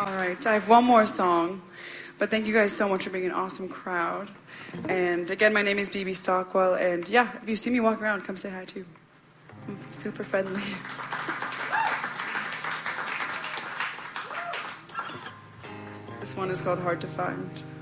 All right, I have one more song, but thank you guys so much for being an awesome crowd. And again, my name is BB Stockwell, and yeah, if you see me walk around, come say hi too. I'm super friendly. This one is called Hard to Find.